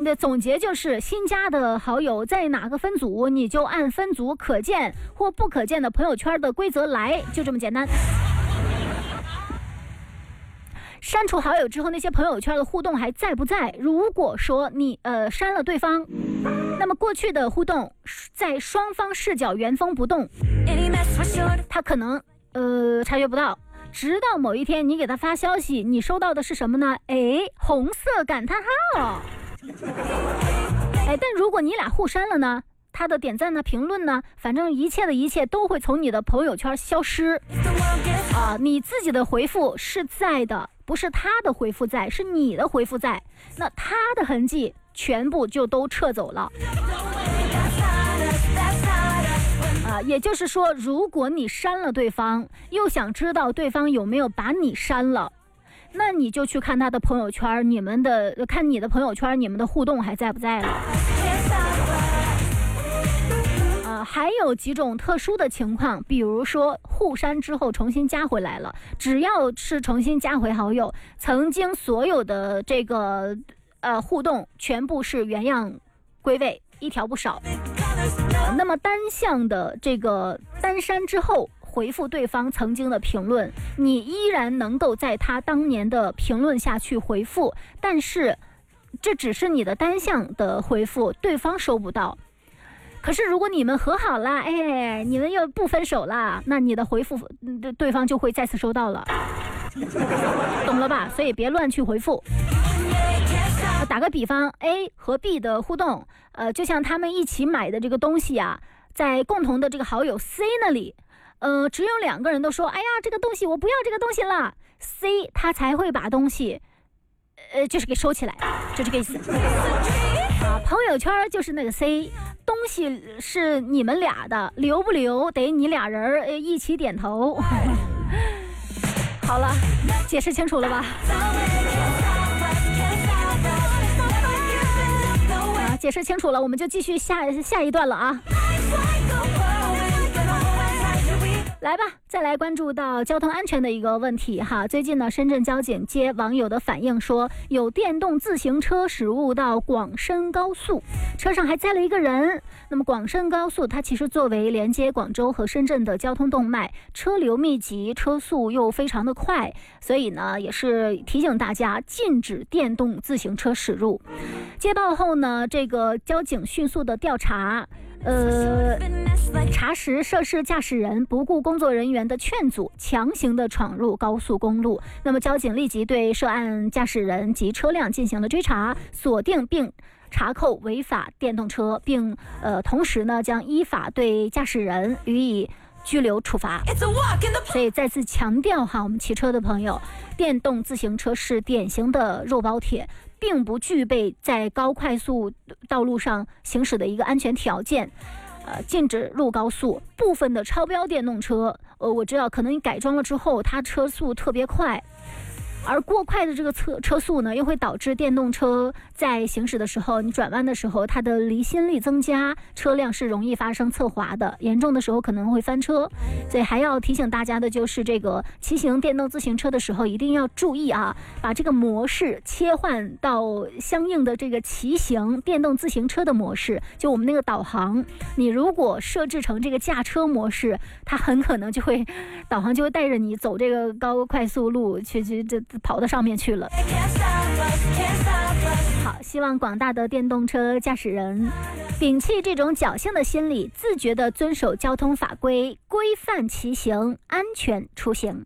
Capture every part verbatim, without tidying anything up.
的总结就是，新加的好友在哪个分组，你就按分组可见或不可见的朋友圈的规则来，就这么简单。删除好友之后，那些朋友圈的互动还在不在？如果说你呃删了对方，那么过去的互动在双方视角原封不动，他可能呃察觉不到。直到某一天你给他发消息，你收到的是什么呢？哎，红色感叹号。哎，但如果你俩互删了呢？他的点赞呢、评论呢，反正一切的一切都会从你的朋友圈消失。啊，你自己的回复是在的，不是他的回复在，是你的回复在。那他的痕迹全部就都撤走了。啊，也就是说，如果你删了对方，又想知道对方有没有把你删了，那你就去看他的朋友圈，你们的看你的朋友圈，你们的互动还在不在了。呃，还有几种特殊的情况，比如说互删之后重新加回来了，只要是重新加回好友，曾经所有的这个呃互动全部是原样归位，一条不少。呃、那么单向的这个单删之后回复对方曾经的评论，你依然能够在他当年的评论下去回复，但是这只是你的单向的回复，对方收不到。可是如果你们和好了，哎，你们又不分手了，那你的回复对方就会再次收到了，懂了吧？所以别乱去回复。打个比方 ，A 和 B 的互动，呃，就像他们一起买的这个东西啊，在共同的这个好友 C 那里，呃，只有两个人都说，哎呀，这个东西我不要这个东西了 ，C 他才会把东西，呃，就是给收起来，就这个意思。啊，朋友圈就是那个 C， 东西是你们俩的，留不留得你俩人一起点头。好了，解释清楚了吧？啊，解释清楚了，我们就继续下下一段了啊。来吧，再来关注到交通安全的一个问题哈。最近呢，深圳交警接网友的反映说，有电动自行车驶入到广深高速，车上还载了一个人。那么广深高速它其实作为连接广州和深圳的交通动脉，车流密集，车速又非常的快，所以呢，也是提醒大家禁止电动自行车驶入。接报后呢，这个交警迅速的调查。呃，查实涉事驾驶人不顾工作人员的劝阻，强行的闯入高速公路。那么交警立即对涉案驾驶人及车辆进行了追查，锁定并查扣违法电动车，并呃同时呢将依法对驾驶人予以拘留处罚。所以再次强调哈，我们骑车的朋友，电动自行车是典型的肉包铁，并不具备在高快速道路上行驶的一个安全条件，呃，禁止入高速。部分的超标电动车，呃，我知道可能你改装了之后，它车速特别快，而过快的这个车车速呢，又会导致电动车在行驶的时候，你转弯的时候，它的离心力增加，车辆是容易发生侧滑的，严重的时候可能会翻车。所以还要提醒大家的就是，这个骑行电动自行车的时候一定要注意啊，把这个模式切换到相应的这个骑行电动自行车的模式。就我们那个导航，你如果设置成这个驾车模式，它很可能就会导航就会带着你走这个高快速路去去这。跑到上面去了。好，希望广大的电动车驾驶人摒弃这种侥幸的心理，自觉地遵守交通法规，规范骑行，安全出行。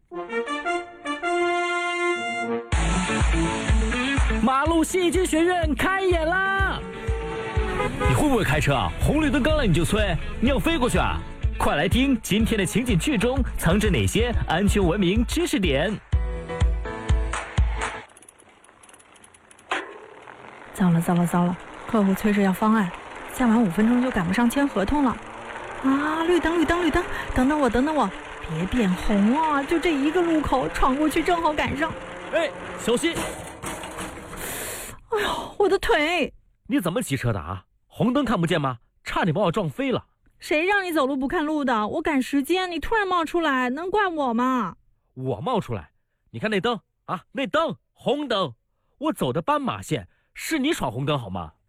马路戏剧学院开演啦！ 你会不会开车啊？红绿灯刚来你就催，你要飞过去啊？快来听今天的情景剧中藏着哪些安全文明知识点。 糟了糟了糟了，客户催着要方案，再晚五分钟就赶不上签合同了。啊，绿灯绿灯绿灯，等等我等等我，别变红啊！就这一个路口，闯过去正好赶上。 哎，小心！ 哎呦，我的腿！ 你怎么骑车的啊？红灯看不见吗？差点把我撞飞了。 谁让你走路不看路的？我赶时间，你突然冒出来，能怪我吗？ 我冒出来？你看那灯啊，那灯红灯，我走的斑马线。是你闯红灯好吗？